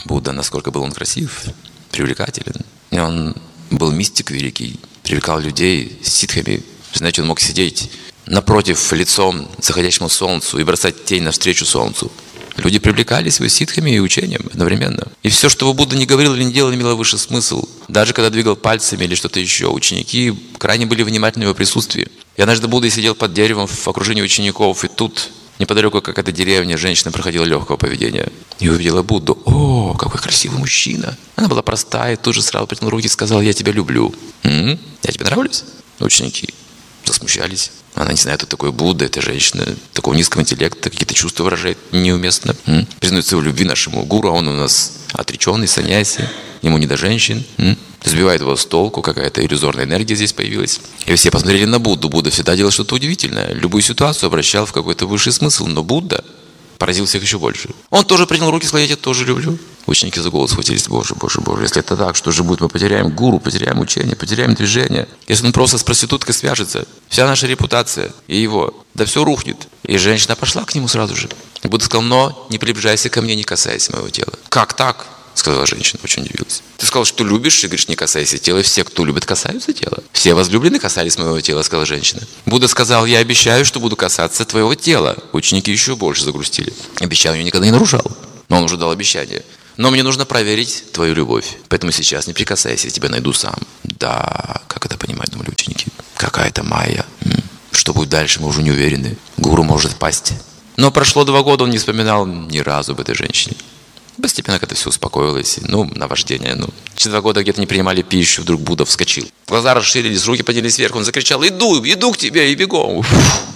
Будда, насколько был он красив, привлекателен. И он был мистик великий, привлекал людей с ситхами. Знаете, он мог сидеть напротив лицом заходящему солнцу и бросать тень навстречу солнцу. Люди привлекались его ситхами и учением одновременно. И все, что Будда не говорил или не делал, имело высший смысл. Даже когда двигал пальцами или что-то еще, ученики крайне были внимательны в его присутствии. И однажды Будда сидел под деревом в окружении учеников, и тут неподалеку какая-то деревня, женщина проходила легкого поведения. И увидела Будду. О, какой красивый мужчина. Она была простая, и тут же сразу протянула руки и сказала: я тебя люблю. Я тебе нравлюсь? Ученики засмущались. Она не знает, кто такой Будда, эта женщина такого низкого интеллекта, какие-то чувства выражает неуместно. Признается в любви нашему гуру, а он у нас отреченный, саньяси, ему не до женщин. Сбивает его с толку, какая-то иллюзорная энергия здесь появилась. И все посмотрели на Будду. Будда всегда делал что-то удивительное. Любую ситуацию обращал в какой-то высший смысл. Но Будда поразил всех еще больше. Он тоже принял руки, сказал: я тебя тоже люблю. Ученики за голову схватились: Боже, Боже, Боже, если это так, что же будет? Мы потеряем гуру, потеряем учение, потеряем движение. Если он просто с проституткой свяжется, вся наша репутация и его, да все рухнет. И женщина пошла к нему сразу же. И Будда сказал: но не приближайся ко мне, не касайся моего тела. Как так? Сказала женщина, очень удивилась. Ты сказал, что любишь, и говоришь: не касайся тела. Все, кто любит, касаются тела. Все возлюбленные касались моего тела, сказала женщина. Будда сказал: я обещаю, что буду касаться твоего тела. Ученики еще больше загрустили. Обещание никогда не нарушал. Но он уже дал обещание. Но мне нужно проверить твою любовь. Поэтому сейчас не прикасайся, я тебя найду сам. Да, как это понимать, думали ученики. Какая-то майя. Что будет дальше, мы уже не уверены. Гуру может пасть. Но прошло 2 года, он не вспоминал ни разу об этой женщине. Постепенно как-то все успокоилось. Наваждение. Через 2 года где-то не принимали пищу, вдруг Будда вскочил. Глаза расширились, руки поднялись вверх, он закричал: иду к тебе и бегом.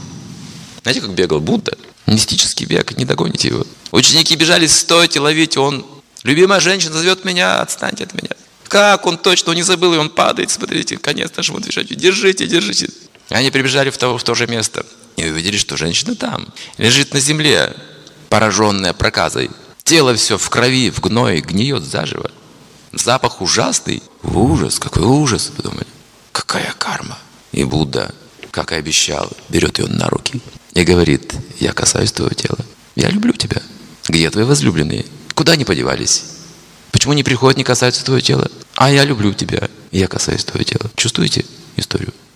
Знаете, как бегал Будда? Мистический бег, не догоните его. Ученики бежали: стойте, ловите, он... Любимая женщина зовет меня, отстаньте от меня. Как он точно, он не забыл, и он падает, смотрите, конец нашему движению. Держите. Они прибежали в то же место и увидели, что женщина там, лежит на земле, пораженная проказой. Тело все в крови, в гное, гниет заживо. Запах ужасный. Ужас, какой ужас, подумали. Какая карма. И Будда, как и обещал, берет ее на руки и говорит: я касаюсь твоего тела. Я люблю тебя. Где твои возлюбленные? Куда они подевались? Почему не приходят, не касаются твоего тела? А я люблю тебя. Я касаюсь твоего тела. Чувствуете историю?